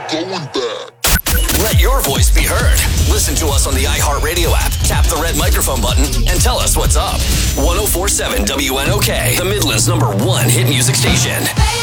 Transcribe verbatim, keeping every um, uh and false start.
going back. Let your voice be heard. Listen to us on the iHeartRadio app. Tap the red microphone button and tell us what's up. ten forty-seven W N O K, the Midland's number one hit music station.